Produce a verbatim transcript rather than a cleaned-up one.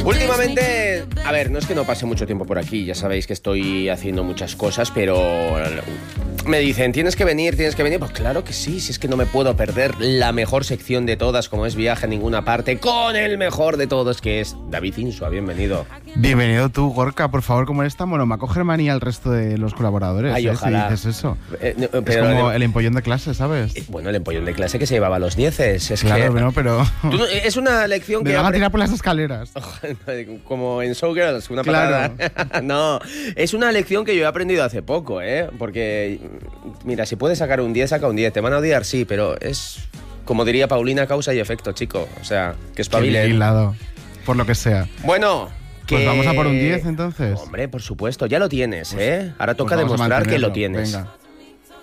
Últimamente, a ver, no es que no pase mucho tiempo por aquí, ya sabéis que estoy haciendo muchas cosas, pero me dicen, tienes que venir, tienes que venir. Pues claro que sí, si es que no me puedo perder la mejor sección de todas, como es Viaje a Ninguna Parte, con el mejor de todos, que es David Insua. Bienvenido. Bienvenido tú, Gorka. Por favor, como eres tan bueno, me acoge manía al resto de los colaboradores. Ay, ¿eh? ojalá. Si dices eso. Eh, no, es pero como de... el empollón de clase, ¿sabes? Eh, bueno, el empollón de clase que se llevaba a los dieces. Es claro, que... bueno, pero... Tú, es una lección me que... van a apre... tirar por las escaleras. Como en Showgirls, una claro. patada. No, es una lección que yo he aprendido hace poco, ¿eh? Porque, mira, si puedes sacar un diez, saca un diez. Te van a odiar, sí, pero es... Como diría Paulina, causa y efecto, chico. O sea, que espabilen. Vigilado, por lo que sea. Bueno... Que... Pues vamos a por un diez, entonces. Hombre, por supuesto, ya lo tienes, ¿eh? Ahora toca pues demostrar que lo tienes. Venga.